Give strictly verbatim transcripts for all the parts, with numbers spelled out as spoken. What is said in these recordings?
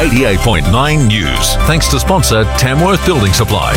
eighty-eight point nine News. Thanks to sponsor Tamworth Building Supplies.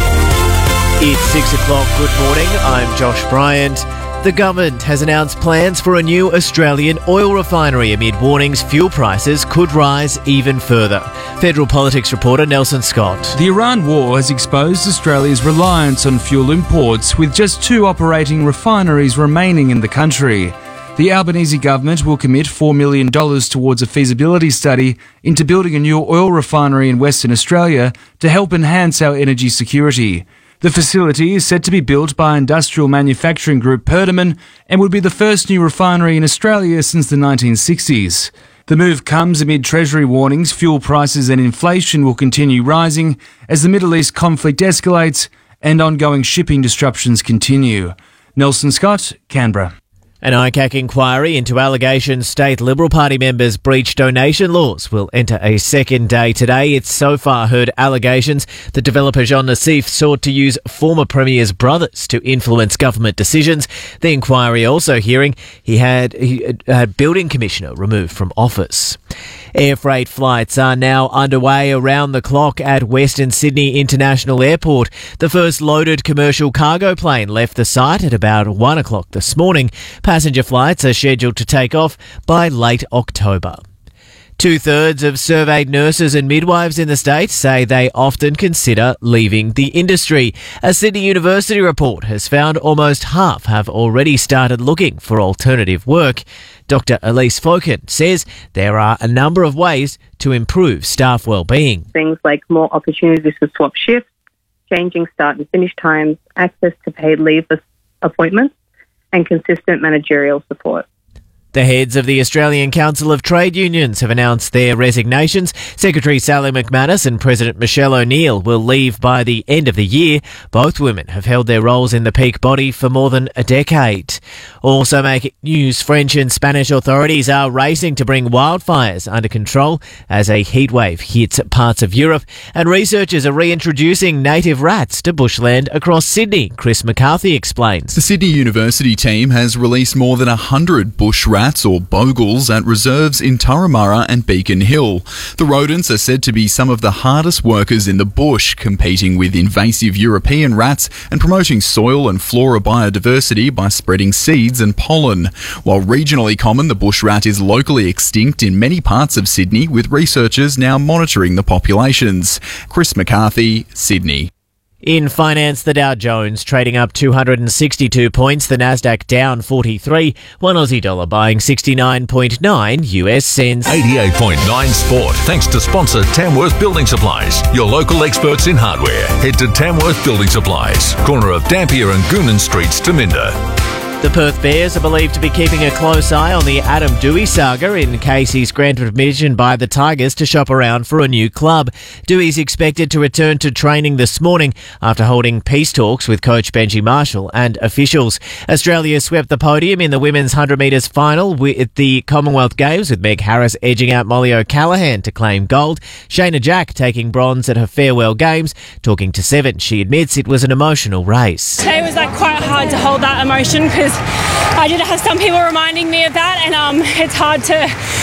It's six o'clock. Good morning. I'm Josh Bryant. The government has announced plans for a new Australian oil refinery amid warnings fuel prices could rise even further. Federal politics reporter Nelson Scott. The Iran war has exposed Australia's reliance on fuel imports, with just two operating refineries remaining in the country. The Albanese government will commit four million dollars towards a feasibility study into building a new oil refinery in Western Australia to help enhance our energy security. The facility is set to be built by industrial manufacturing group Perdaman and would be the first new refinery in Australia since the nineteen sixties. The move comes amid Treasury warnings fuel prices and inflation will continue rising as the Middle East conflict escalates and ongoing shipping disruptions continue. Nelson Scott, Canberra. An I C A C inquiry into allegations state Liberal Party members breached donation laws will enter a second day today. It's so far heard allegations that developer Jean Nassif sought to use former Premier's brothers to influence government decisions. The inquiry also hearing he had, he had building commissioner removed from office. Air freight flights are now underway around the clock at Western Sydney International Airport. The first loaded commercial cargo plane left the site at about one o'clock this morning. Passenger flights are scheduled to take off by late October. Two-thirds of surveyed nurses and midwives in the state say they often consider leaving the industry. A Sydney University report has found almost half have already started looking for alternative work. Doctor Elise Foken says there are a number of ways to improve staff well-being. Things like more opportunities to swap shifts, changing start and finish times, access to paid leave appointments, and consistent managerial support. The heads of the Australian Council of Trade Unions have announced their resignations. Secretary Sally McManus and President Michelle O'Neill will leave by the end of the year. Both women have held their roles in the peak body for more than a decade. Also making news, French and Spanish authorities are racing to bring wildfires under control as a heatwave hits parts of Europe. And researchers are reintroducing native rats to bushland across Sydney. Chris McCarthy explains. The Sydney University team has released more than one hundred bush rats or bogles at reserves in Turramurra and Beacon Hill. The rodents are said to be some of the hardest workers in the bush, competing with invasive European rats and promoting soil and flora biodiversity by spreading seeds and pollen. While regionally common, the bush rat is locally extinct in many parts of Sydney, with researchers now monitoring the populations. Chris McCarthy, Sydney. In finance, the Dow Jones trading up two hundred sixty-two points, the Nasdaq down forty-three, one Aussie dollar buying sixty-nine point nine U S cents. eighty-eight point nine Sport. Thanks to sponsor Tamworth Building Supplies, your local experts in hardware. Head to Tamworth Building Supplies, corner of Dampier and Goonan Streets, Taminda. The Perth Bears are believed to be keeping a close eye on the Adam Doueihi saga in case he's granted permission by the Tigers to shop around for a new club. Doueihi's expected to return to training this morning after holding peace talks with coach Benji Marshall and officials. Australia swept the podium in the women's one hundred metres final with the Commonwealth Games, with Meg Harris edging out Molly O'Callaghan to claim gold. Shayna Jack taking bronze at her farewell games. Talking to Seven, she admits it was an emotional race. Today was like quite hard to hold that emotion because I did have some people reminding me of that, and um, it's hard to,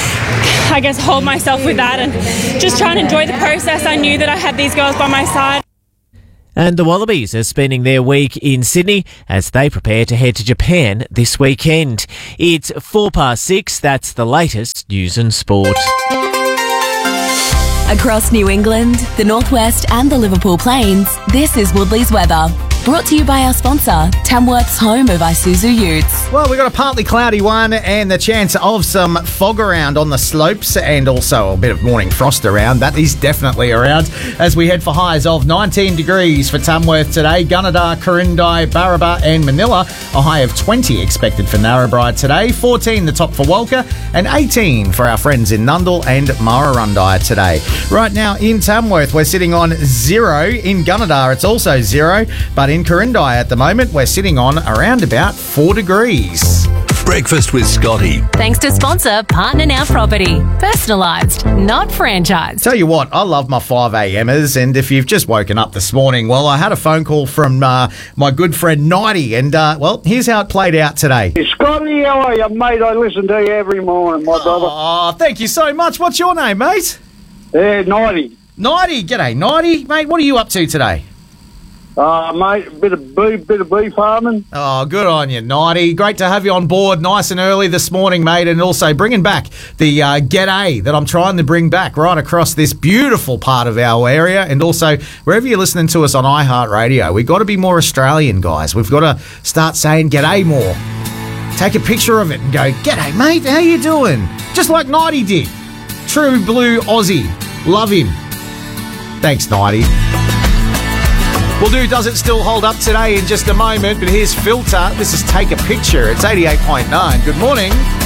I guess, hold myself with that and just try and enjoy the process. I knew that I had these girls by my side. And the Wallabies are spending their week in Sydney as they prepare to head to Japan this weekend. It's four past six. That's the latest news and sport. Across New England, the Northwest and the Liverpool Plains, this is Woodley's weather. Brought to you by our sponsor, Tamworth's home of Isuzu Utes. Well, we've got a partly cloudy one and the chance of some fog around on the slopes and also a bit of morning frost around. That is definitely around as we head for highs of nineteen degrees for Tamworth today. Gunnedah, Corindai, Barraba and Manila. A high of twenty expected for Narrabri today. fourteen the top for Walker and eighteen for our friends in Nundle and Murrurundi today. Right now in Tamworth, we're sitting on zero. In Gunnedah, it's also zero. But in Corindai at the moment, we're sitting on around about four degrees. Breakfast with Scotty. Thanks to sponsor Partner Now Property. Personalised, not franchised. Tell you what, I love my five a.m.ers, and if you've just woken up this morning, well, I had a phone call from uh, my good friend Nighty, and, uh, well, here's how it played out today. Scotty, how are you, mate? I listen to you every morning, my brother. Oh, thank you so much. What's your name, mate? Yeah, ninety. ninety, g'day, ninety. Mate, what are you up to today? Uh, mate, a bit of bee, bit of bee farming. Oh, good on you, ninety. Great to have you on board nice and early this morning, mate, and also bringing back the uh, G'day that I'm trying to bring back right across this beautiful part of our area, and also wherever you're listening to us on iHeartRadio. We've got to be more Australian, guys. We've got to start saying G'day more. Take a picture of it and go, G'day, mate, how you doing? Just like ninety did. True blue Aussie. Love him. Thanks, ninety. We'll do Does It Still Hold Up today in just a moment, but here's Filter. This is Take a Picture. It's eighty-eight point nine. Good morning.